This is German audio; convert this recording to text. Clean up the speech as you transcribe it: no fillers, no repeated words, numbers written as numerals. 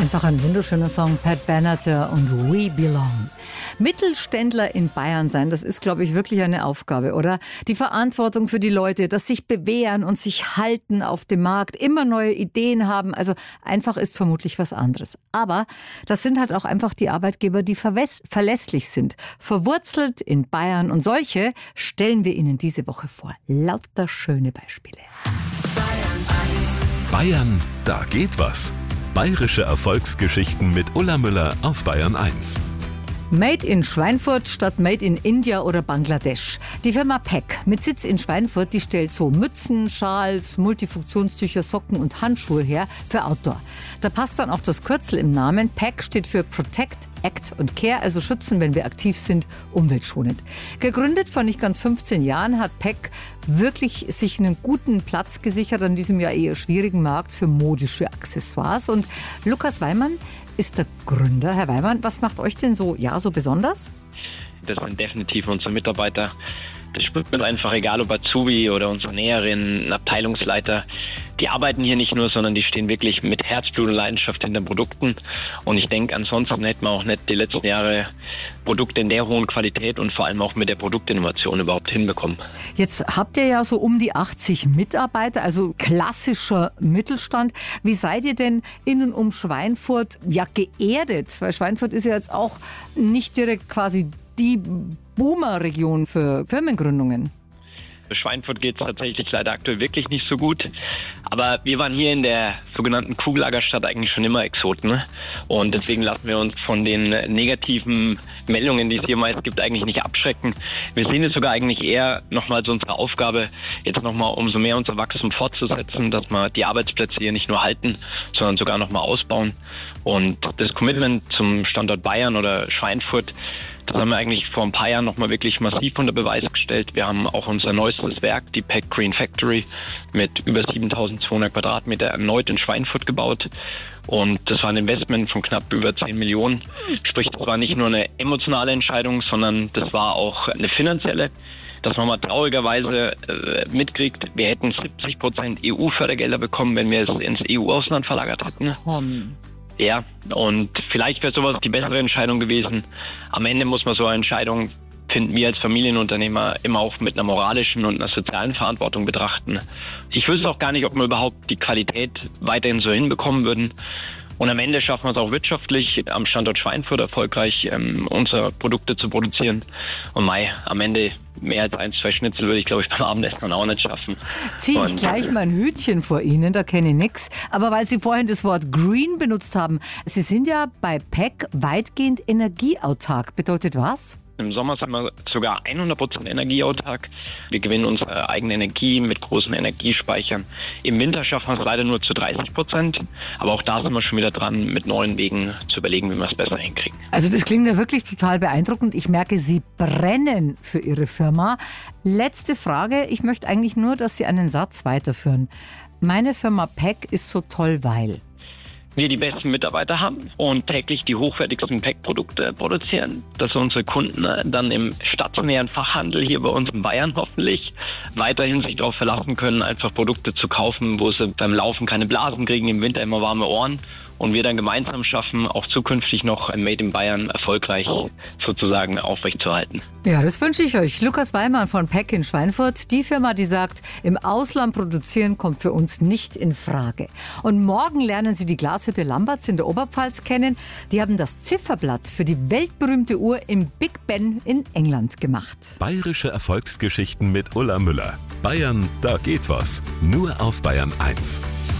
Einfach ein wunderschöner Song, Pat Benatar und We Belong. Mittelständler in Bayern sein, das ist, glaube ich, wirklich eine Aufgabe, oder? Die Verantwortung für die Leute, dass sich bewähren und sich halten auf dem Markt, immer neue Ideen haben. Also einfach ist vermutlich was anderes. Aber das sind halt auch einfach die Arbeitgeber, die verlässlich sind, verwurzelt in Bayern. Und solche stellen wir Ihnen diese Woche vor. Lauter schöne Beispiele. Bayern, da geht was. Bayerische Erfolgsgeschichten mit Ulla Müller auf Bayern 1. Made in Schweinfurt statt Made in India oder Bangladesch. Die Firma Peck mit Sitz in Schweinfurt, die stellt so Mützen, Schals, Multifunktionstücher, Socken und Handschuhe her für Outdoor. Da passt dann auch das Kürzel im Namen. Peck steht für Protect, Act und Care, also schützen, wenn wir aktiv sind, umweltschonend. Gegründet vor nicht ganz 15 Jahren hat Peck wirklich sich einen guten Platz gesichert an diesem ja eher schwierigen Markt für modische Accessoires. Und Lukas Weimann ist der Gründer. Herr Weimann, was macht euch denn so besonders? Das sind definitiv unsere Mitarbeiter. Das spürt man einfach, egal ob Azubi oder unsere Näherin, Abteilungsleiter. Die arbeiten hier nicht nur, sondern die stehen wirklich mit Herzblut und Leidenschaft hinter Produkten. Und ich denke, ansonsten hätten wir auch nicht die letzten Jahre Produkte in der hohen Qualität und vor allem auch mit der Produktinnovation überhaupt hinbekommen. Jetzt habt ihr ja so um die 80 Mitarbeiter, also klassischer Mittelstand. Wie seid ihr denn innen um Schweinfurt geerdet? Weil Schweinfurt ist ja jetzt auch nicht direkt quasi die Boomer-Region für Firmengründungen. Schweinfurt geht es tatsächlich leider aktuell wirklich nicht so gut. Aber wir waren hier in der sogenannten Kugellagerstadt eigentlich schon immer Exoten. Ne? Und deswegen lassen wir uns von den negativen Meldungen, die es hier meist gibt, eigentlich nicht abschrecken. Wir sehen es sogar eigentlich eher nochmal als unsere Aufgabe, jetzt nochmal umso mehr unser Wachstum fortzusetzen, dass wir die Arbeitsplätze hier nicht nur halten, sondern sogar nochmal ausbauen. Und das Commitment zum Standort Bayern oder Schweinfurt, das haben wir eigentlich vor ein paar Jahren nochmal wirklich massiv unter Beweis gestellt. Wir haben auch unser neuestes Werk, die Peck Green Factory, mit über 7200 Quadratmeter erneut in Schweinfurt gebaut. Und das war ein Investment von knapp über 10 Millionen. Sprich, das war nicht nur eine emotionale Entscheidung, sondern das war auch eine finanzielle. Dass man mal traurigerweise mitkriegt, wir hätten 70% EU-Fördergelder bekommen, wenn wir es ins EU-Ausland verlagert hätten. Ja, und vielleicht wäre sowas die bessere Entscheidung gewesen. Am Ende muss man so eine Entscheidung, finden wir als Familienunternehmer, immer auch mit einer moralischen und einer sozialen Verantwortung betrachten. Ich wüsste auch gar nicht, ob wir überhaupt die Qualität weiterhin so hinbekommen würden. Und am Ende schaffen wir es auch wirtschaftlich, am Standort Schweinfurt erfolgreich unsere Produkte zu produzieren. Und am Ende mehr als 1-2 Schnitzel würde ich, glaube ich, beim Abendessen auch nicht schaffen. Ziehe ich gleich mein Hütchen vor Ihnen, da kenne ich nichts. Aber weil Sie vorhin das Wort Green benutzt haben, Sie sind ja bei Peck weitgehend energieautark. Bedeutet was? Im Sommer sind wir sogar 100% energieautark. Wir gewinnen unsere eigene Energie mit großen Energiespeichern. Im Winter schaffen wir es leider nur zu 30%. Aber auch da sind wir schon wieder dran, mit neuen Wegen zu überlegen, wie wir es besser hinkriegen. Also das klingt ja wirklich total beeindruckend. Ich merke, Sie brennen für Ihre Firma. Letzte Frage. Ich möchte eigentlich nur, dass Sie einen Satz weiterführen. Meine Firma Peck ist so toll, weil wir die besten Mitarbeiter haben und täglich die hochwertigsten Peck-Produkte produzieren, dass unsere Kunden dann im stationären Fachhandel hier bei uns in Bayern hoffentlich weiterhin sich darauf verlassen können, einfach Produkte zu kaufen, wo sie beim Laufen keine Blasen kriegen, im Winter immer warme Ohren. Und wir dann gemeinsam schaffen, auch zukünftig noch ein Made in Bayern erfolgreich sozusagen aufrechtzuerhalten. Ja, das wünsche ich euch. Lukas Weimann von Peck in Schweinfurt. Die Firma, die sagt, im Ausland produzieren kommt für uns nicht in Frage. Und morgen lernen Sie die Glashütte Lamberts in der Oberpfalz kennen. Die haben das Zifferblatt für die weltberühmte Uhr im Big Ben in England gemacht. Bayerische Erfolgsgeschichten mit Ulla Müller. Bayern, da geht was. Nur auf Bayern 1.